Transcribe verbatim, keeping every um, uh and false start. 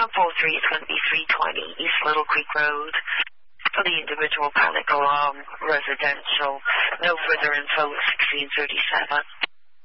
one four three is going to be three twenty East Little Creek Road. For the individual Panic Alarm Residential. No further info, sixteen thirty-seven.